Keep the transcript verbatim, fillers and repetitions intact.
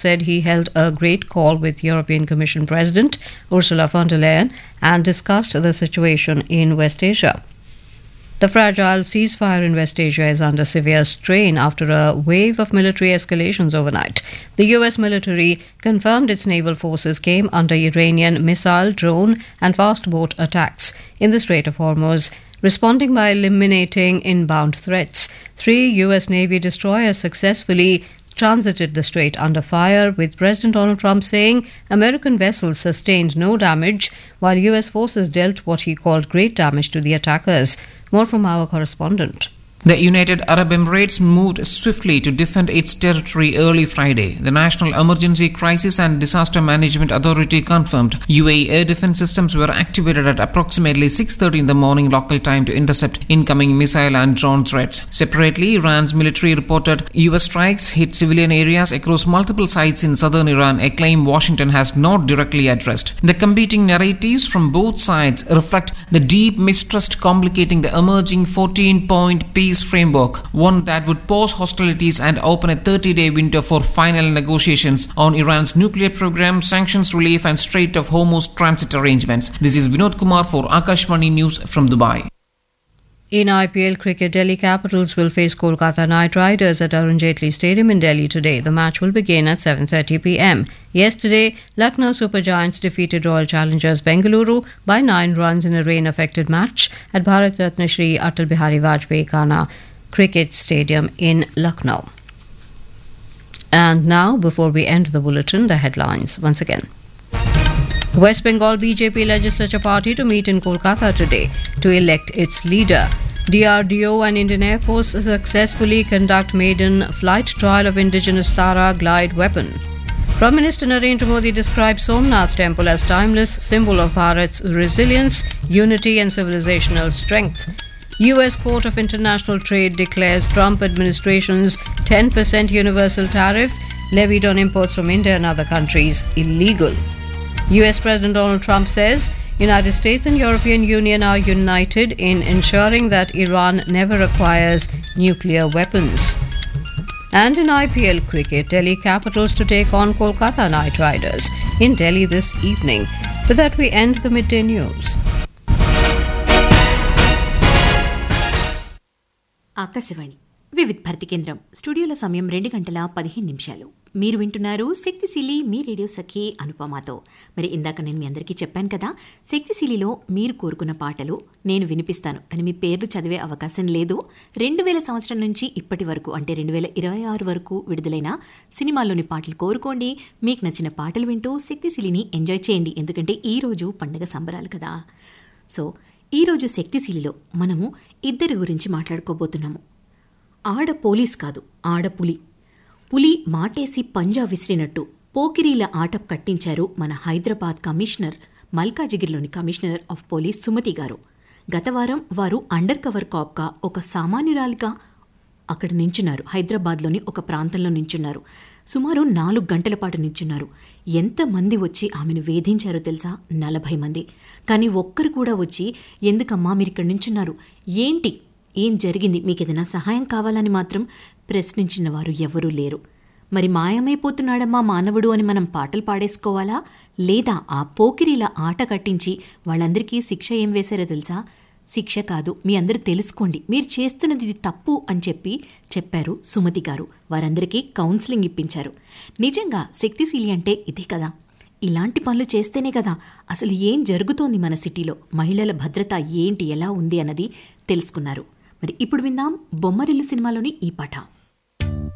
said he held a great call with European Commission President Ursula von der Leyen and discussed the situation in West Asia. The fragile ceasefire in West Asia is under severe strain after a wave of military escalations overnight. The U S military confirmed its naval forces came under Iranian missile, drone and fast boat attacks in the Strait of Hormuz, responding by eliminating inbound threats. Three U S Navy destroyers successfully transited the strait under fire, with President Donald Trump saying American vessels sustained no damage, while U S forces dealt what he called great damage to the attackers. More from our correspondent. The United Arab Emirates moved swiftly to defend its territory early Friday. The National Emergency Crisis and Disaster Management Authority confirmed U A E air defense systems were activated at approximately six thirty in the morning local time to intercept incoming missile and drone threats. Separately, Iran's military reported U S strikes hit civilian areas across multiple sites in southern Iran, a claim Washington has not directly addressed. The competing narratives from both sides reflect the deep mistrust complicating the emerging fourteen-point peace framework, one that would pause hostilities and open a thirty-day window for final negotiations on Iran's nuclear program, sanctions relief and Strait of Hormuz transit arrangements. This is Vinod Kumar for Akashvani News from Dubai. In I P L cricket, Delhi Capitals will face Kolkata Knight Riders at Arun Jaitley Stadium in Delhi today. The match will begin at seven thirty p.m. Yesterday, Lucknow Super Giants defeated Royal Challengers Bengaluru by nine runs in a rain-affected match at Bharat Ratna Shri Atal Bihari Vajpayee Khana Cricket Stadium in Lucknow. And now, before we end the bulletin, the headlines once again. West Bengal B J P Legislature Party to meet in Kolkata today to elect its leader. D R D O and Indian Air Force successfully conduct maiden flight trial of indigenous Tara glide weapon. Prime Minister Narendra Modi describes Somnath Temple as timeless symbol of Bharat's resilience, unity and civilizational strength. U S Court of International Trade declares Trump administration's ten percent universal tariff levied on imports from India and other countries illegal. U S President Donald Trump says United States and European Union are united in ensuring that Iran never acquires nuclear weapons. And in I P L cricket, Delhi Capitals to take on Kolkata Knight Riders in Delhi this evening. With that, we end the midday news. Akashvani వివిధ భారతి కేంద్రం స్టూడియోల సమయం రెండు గంటల పదిహేను నిమిషాలు. మీరు వింటున్నారు శక్తిశీలి మీ రేడియో సఖి అనుపమాతో. మరి ఇందాక నేను మీ అందరికీ చెప్పాను కదా, శక్తిశీలిలో మీరు కోరుకున్న పాటలు నేను వినిపిస్తాను, కానీ మీ పేర్లు చదివే అవకాశం లేదు. రెండు వేల సంవత్సరం నుంచి ఇప్పటి వరకు అంటే రెండు వేల ఇరవై ఆరు వరకు విడుదలైన సినిమాల్లోని పాటలు కోరుకోండి. మీకు నచ్చిన పాటలు వింటూ శక్తిశీలిని ఎంజాయ్ చేయండి, ఎందుకంటే ఈరోజు పండగ సంబరాలు కదా. సో ఈరోజు శక్తిశీలిలో మనము ఇద్దరి గురించి మాట్లాడుకోబోతున్నాము. ఆడ పోలీస్ కాదు, ఆడ పులి. పులి మాటేసి పంజా విసిరినట్టు పోకిరీల ఆట కట్టించారు మన Hyderabad commissioner, మల్కాజిగిరిలోని commissioner of police Sumathi గారు. గతవారం వారు అండర్ కవర్ కాప్గా ఒక సామాన్యురాలిగా అక్కడ నించున్నారు. హైదరాబాద్లోని ఒక ప్రాంతంలో నించున్నారు. సుమారు నాలుగు గంటల పాటు నించున్నారు. ఎంతమంది వచ్చి ఆమెను వేధించారో తెలుసా? నలభై మంది. కానీ ఒక్కరు కూడా వచ్చి ఎందుకమ్మా మీరు ఇక్కడ నించున్నారు, ఏంటి, ఏం జరిగింది, మీకు ఏదైనా సహాయం కావాలని మాత్రం ప్రశ్నించిన వారు ఎవరూ లేరు. మరి మాయమైపోతున్నాడమ్మా మానవుడు అని మనం పాటలు పాడేసుకోవాలా, లేదా ఆ పోకిరీల ఆట కట్టించి వాళ్ళందరికీ శిక్ష ఏం వేశారో తెలుసా? శిక్ష కాదు, మీ అందరూ తెలుసుకోండి, మీరు చేస్తున్నది ఇది తప్పు అని చెప్పి చెప్పారు సుమతి గారు. వారందరికీ కౌన్సిలింగ్ ఇప్పించారు. నిజంగా శక్తిశీలి అంటే ఇదే కదా. ఇలాంటి పనులు చేస్తేనే కదా అసలు ఏం జరుగుతోంది మన సిటీలో, మహిళల భద్రత ఏంటి, ఎలా ఉంది అన్నది తెలుసుకున్నారు. మరి ఇప్పుడు విందాం బొమ్మరిల్లు సినిమాలోని ఈ పాట.